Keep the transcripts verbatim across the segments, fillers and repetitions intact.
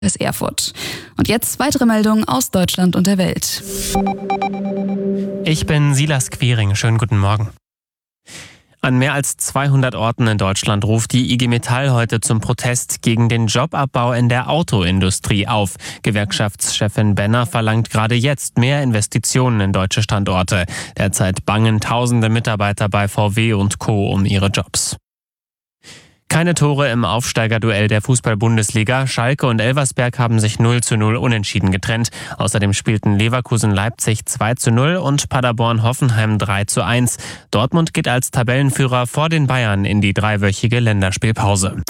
aus Erfurt. Und jetzt weitere Meldungen aus Deutschland und der Welt. Ich bin Silas Quiring. Schönen guten Morgen. An mehr als zweihundert Orten in Deutschland ruft die I G Metall heute zum Protest gegen den Jobabbau in der Autoindustrie auf. Gewerkschaftschefin Benner verlangt gerade jetzt mehr Investitionen in deutsche Standorte. Derzeit bangen tausende Mitarbeiter bei V W und Co. um ihre Jobs. Keine Tore im Aufsteigerduell der Fußball-Bundesliga. Schalke und Elversberg haben sich null zu null unentschieden getrennt. Außerdem spielten Leverkusen-Leipzig zwei zu null und Paderborn-Hoffenheim drei zu eins. Dortmund geht als Tabellenführer vor den Bayern in die dreiwöchige Länderspielpause.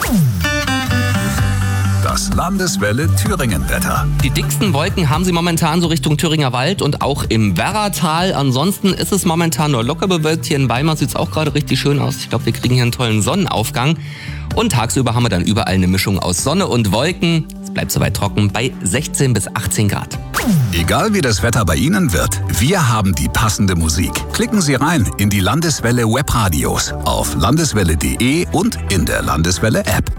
Das Landeswelle Thüringen-Wetter. Die dicksten Wolken haben sie momentan so Richtung Thüringer Wald und auch im Werratal. Ansonsten ist es momentan nur locker bewölkt. Hier in Weimar sieht es auch gerade richtig schön aus. Ich glaube, wir kriegen hier einen tollen Sonnenaufgang. Und tagsüber haben wir dann überall eine Mischung aus Sonne und Wolken. Es bleibt soweit trocken bei sechzehn bis achtzehn Grad. Egal wie das Wetter bei Ihnen wird, wir haben die passende Musik. Klicken Sie rein in die Landeswelle Webradios auf landeswelle punkt de und in der Landeswelle App.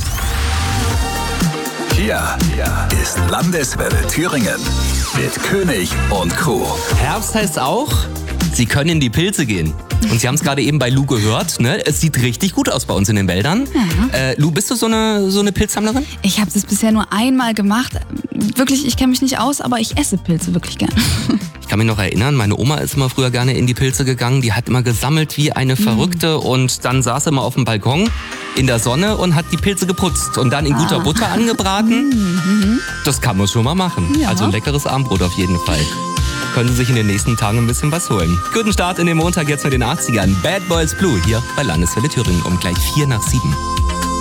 Hier ist Landeswelle Thüringen mit König und Co. Herbst heißt auch, Sie können in die Pilze gehen. Und Sie haben es gerade eben bei Lou gehört, ne? Es sieht richtig gut aus bei uns in den Wäldern. Ja. Äh, Lou, bist du so eine, so eine Pilzsammlerin? Ich habe das bisher nur einmal gemacht. Wirklich, ich kenne mich nicht aus, aber ich esse Pilze wirklich gern. Ich kann mich noch erinnern, meine Oma ist immer früher gerne in die Pilze gegangen. Die hat immer gesammelt wie eine Verrückte und dann saß sie immer auf dem Balkon in der Sonne und hat die Pilze geputzt und dann in guter Ah. Butter angebraten. Mhm. Das kann man schon mal machen. Ja. Also ein leckeres Abendbrot auf jeden Fall. Können Sie sich in den nächsten Tagen ein bisschen was holen. Guten Start in den Montag jetzt mit den achtzigern. Bad Boys Blue hier bei Landeswelle Thüringen um gleich vier nach sieben.